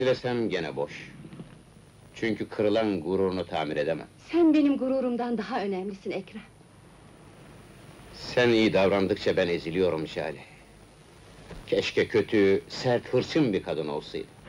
Dilesem gene boş. Çünkü kırılan gururunu tamir edemem. Sen benim gururumdan daha önemlisin Ekrem. Sen iyi davrandıkça ben eziliyorum Jale. Keşke kötü, sert, hırçın bir kadın olsaydı.